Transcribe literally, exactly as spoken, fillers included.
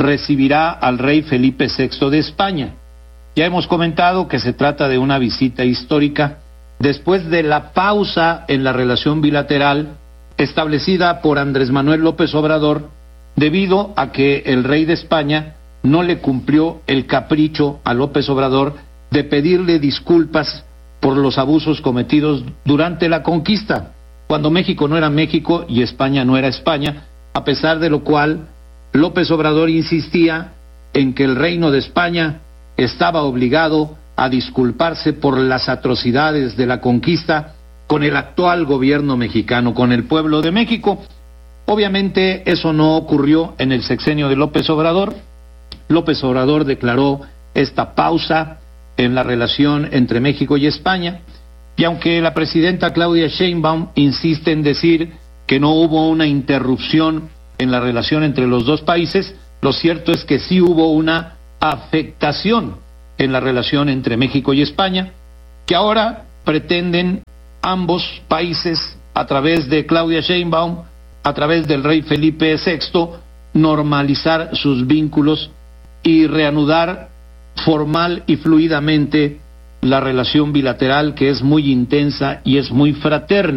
recibirá al rey Felipe sexto de España. Ya hemos comentado que se trata de una visita histórica después de la pausa en la relación bilateral establecida por Andrés Manuel López Obrador debido a que el rey de España no le cumplió el capricho a López Obrador de pedirle disculpas por los abusos cometidos durante la conquista, cuando México no era México y España no era España, a pesar de lo cual López Obrador insistía en que el reino de España estaba obligado a disculparse por las atrocidades de la conquista con el actual gobierno mexicano, con el pueblo de México. Obviamente eso no ocurrió en el sexenio de López Obrador. López Obrador declaró esta pausa en la relación entre México y España, y aunque la presidenta Claudia Sheinbaum insiste en decir que no hubo una interrupción en la relación entre los dos países, lo cierto es que sí hubo una afectación en la relación entre México y España, que ahora pretenden ambos países, a través de Claudia Sheinbaum, a través del rey Felipe sexto, normalizar sus vínculos y reanudar formal y fluidamente la relación bilateral, que es muy intensa y es muy fraterna.